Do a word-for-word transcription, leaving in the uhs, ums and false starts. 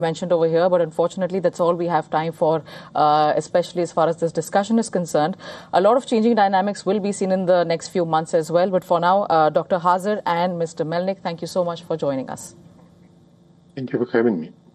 mentioned over here, but unfortunately that's all we have time for, uh, especially as far as this discussion is concerned. A lot of changing dynamics will be seen in the next few months as well, but for now, uh, Doctor Hazar and Mister Melnick, thank you so much for joining us. Thank you for having me.